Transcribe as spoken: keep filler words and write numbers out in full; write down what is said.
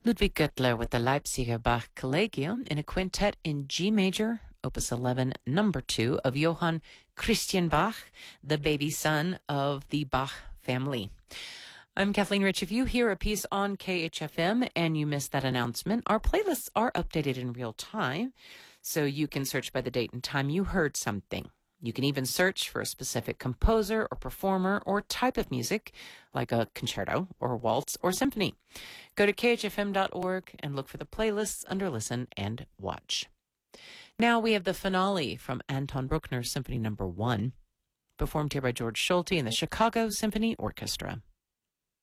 Ludwig Göttler with the Leipziger Bach Collegium in a quintet in G major, opus eleven, number two, of Johann Christian Bach, the baby son of the Bach family. I'm Kathleen Rich. If you hear a piece on K H F M and you missed that announcement, our playlists are updated in real time, so you can search by the date and time you heard something. You can even search for a specific composer or performer or type of music, like a concerto or waltz or symphony. Go to K H F M dot org and look for the playlists under Listen and Watch. Now we have the finale from Anton Bruckner's Symphony Number One, performed here by George Solti and the Chicago Symphony Orchestra.